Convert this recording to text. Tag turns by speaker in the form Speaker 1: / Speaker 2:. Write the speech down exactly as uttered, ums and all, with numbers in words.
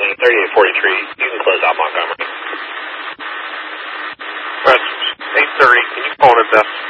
Speaker 1: County, thirty-eight forty-three. You can close out Montgomery.
Speaker 2: That's eight thirty. Can you phone at this?